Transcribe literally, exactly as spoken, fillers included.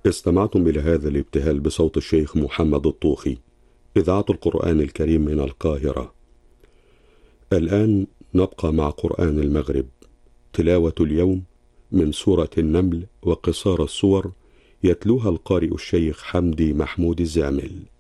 استمعتم إلى هذا الابتهال بصوت الشيخ محمد الطوخي، إذاعة القرآن الكريم من القاهرة. الآن نبقى مع قرآن المغرب. تلاوة اليوم من سورة النمل وقصار الصور، يتلوها القارئ الشيخ حمدي محمود الزامل.